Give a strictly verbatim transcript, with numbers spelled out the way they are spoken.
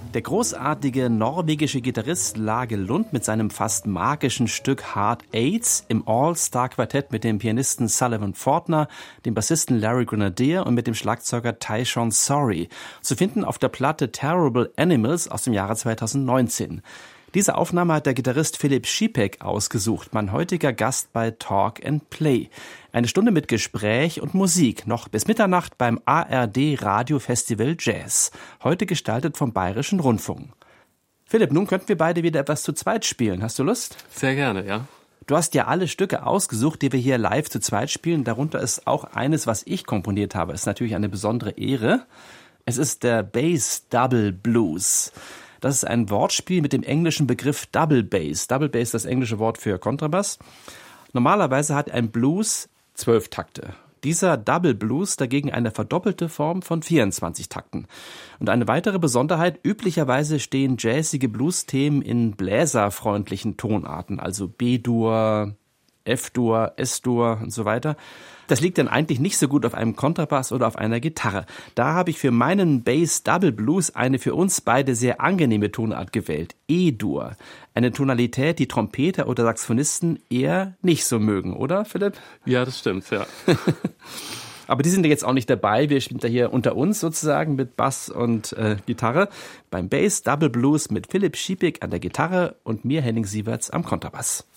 Der großartige norwegische Gitarrist Lage Lund mit seinem fast magischen Stück Hard Eights im All-Star-Quartett mit dem Pianisten Sullivan Fortner, dem Bassisten Larry Grenadier und mit dem Schlagzeuger Tyshawn Sorry, zu finden auf der Platte Terrible Animals aus dem Jahre zweitausendneunzehn. Diese Aufnahme hat der Gitarrist Philipp Schipek ausgesucht, mein heutiger Gast bei Talk and Play. Eine Stunde mit Gespräch und Musik, noch bis Mitternacht beim A R D Radio Festival Jazz, heute gestaltet vom Bayerischen Rundfunk. Philipp, nun könnten wir beide wieder etwas zu zweit spielen. Hast du Lust? Sehr gerne, ja. Du hast ja alle Stücke ausgesucht, die wir hier live zu zweit spielen. Darunter ist auch eines, was ich komponiert habe. Das ist natürlich eine besondere Ehre. Es ist der Bass Double Blues. Das ist ein Wortspiel mit dem englischen Begriff Double Bass. Double Bass ist das englische Wort für Kontrabass. Normalerweise hat ein Blues zwölf Takte. Dieser Double Blues dagegen eine verdoppelte Form von vierundzwanzig Takten. Und eine weitere Besonderheit, üblicherweise stehen jazzige Blues-Themen in bläserfreundlichen Tonarten, also B-Dur, F-Dur, S-Dur und so weiter. Das liegt dann eigentlich nicht so gut auf einem Kontrabass oder auf einer Gitarre. Da habe ich für meinen Bass Double Blues eine für uns beide sehr angenehme Tonart gewählt, E-Dur. Eine Tonalität, die Trompeter oder Saxophonisten eher nicht so mögen, oder Philipp? Ja, das stimmt, ja. Aber die sind ja jetzt auch nicht dabei. Wir spielen da hier unter uns sozusagen mit Bass und äh, Gitarre. Beim Bass Double Blues mit Philipp Schipek an der Gitarre und mir, Henning Sieverts, am Kontrabass.